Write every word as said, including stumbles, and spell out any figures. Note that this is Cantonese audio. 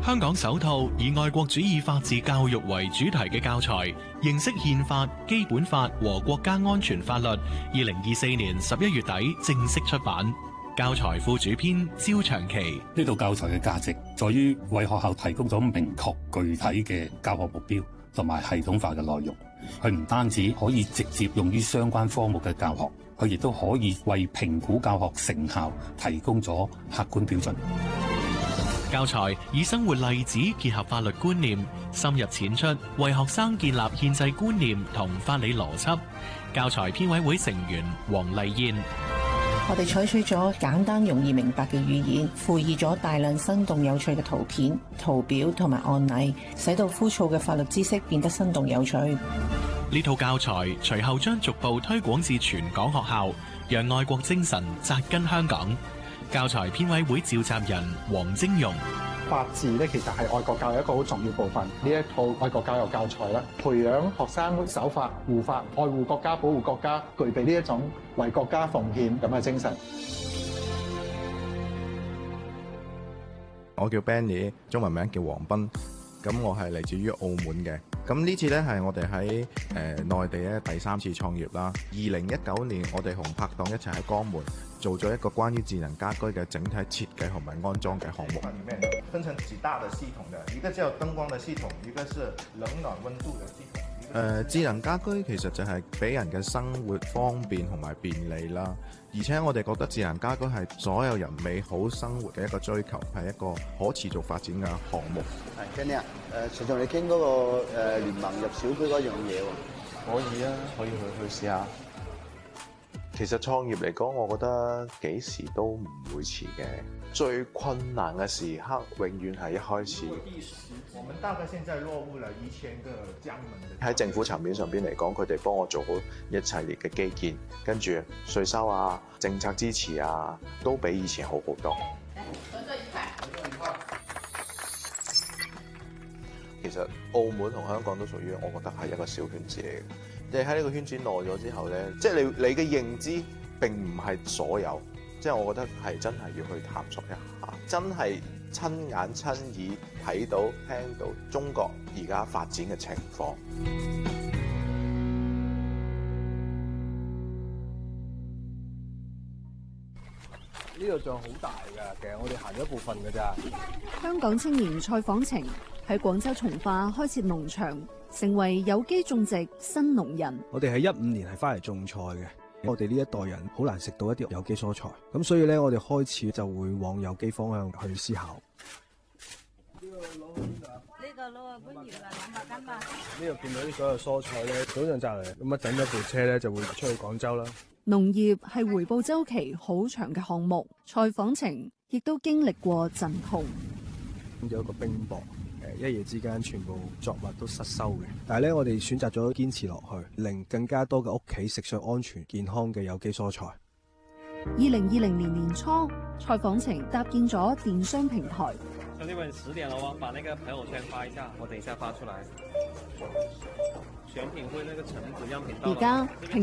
香港首套以愛國主義法治教育為主題嘅教材《認識憲法、基本法和國家安全法律》，二零二四年十一月底正式出版。教材副主編焦長期： 呢套教材嘅價值在於為學校提供咗明確具體嘅教學目標同埋系統化嘅內容。佢唔單止可以直接用於相關科目嘅教學，佢亦都可以為評估教學成效提供咗客觀標準。 教材以生活例子結合法律觀念，深入淺出，為學生建立憲制觀念同法理邏輯。教材編委會成員黃麗燕： 我哋採取咗簡單容易明白嘅語言，附以咗大量生動有趣嘅圖片、圖表同埋案例，使到枯燥嘅法律知識變得生動有趣。 呢套教材隨後將逐步推廣至全港學校，讓愛國精神扎根香港。教材編委會召集人黃晶容： 法治咧，其實係愛國教育一個好重要部分。呢一套愛國教育教材咧，培養學生守法、護法、愛護國家、保護國家，具備呢一種為國家奉獻咁嘅精神。 我叫 Benny， 中文名叫黃斌。咁我係嚟自於澳門嘅。咁呢次咧係我哋喺誒內地咧第三次創業啦。二零一九年，我哋同拍檔一齊喺江門做咗一個關於智能家居嘅整體設計同埋安裝嘅項目。 裡面分成幾大的系統的，一個叫燈光的系統，一個是冷暖溫度的系統。 誒、呃、智能家居其實就係俾人嘅生活方便同埋便利啦，而且我哋覺得智能家居係所有人美好生活嘅一個追求，係一個可持續發展嘅項目。 係 Kenny 啊，誒隨同你傾嗰個誒聯盟入小區嗰樣嘢喎。 可以啊，可以去去試下。其實創業嚟講，我覺得幾時都唔會遲嘅。最困難嘅時刻，永遠係一開始。我們大概現在落戶了一千個江門。喺政府層面上邊嚟講，佢哋幫我做好一系列嘅基建，跟住稅收啊、政策支持啊，都比以前好好多。合作愉快，合作愉快。其實澳門同香港都屬於，我覺得係一個小圈子嚟嘅。你喺呢個圈子耐咗之後咧，即係你你嘅認知並唔係所有，即係我覺得係真係要去探索一下，真係親眼親耳睇到聽到中國而家發展嘅情況。 呢度仲好大㗎，其實我哋行咗一部分㗎咋。 香港青年蔡訪程喺廣州從化開設農場，成為有機種植新農人。 我哋喺一五年係翻嚟種菜嘅，我哋呢一代人好難食到一啲有機蔬菜，咁所以咧我哋開始就會往有機方向去思考。呢個攞去邊度啊？呢個攞去搬葉啦，兩百斤嘛。呢度見到啲所有蔬菜咧，早上摘嚟，咁啊等咗部車咧就會出去廣州啦。 農業係回報週期好長嘅項目，蔡訪程亦都經歷過陣痛。 有一個冰雹，誒一夜之間全部作物都失收嘅。但係咧，我哋選擇咗堅持落去，令更加多嘅屋企食上安全健康嘅有機蔬菜。 二零二零年年初，蔡訪程搭建咗電商平台。 兄弟們，十點了喎，把那個朋友圈發一下，我等一下發出來。選品會那個橙子樣品到了。 而家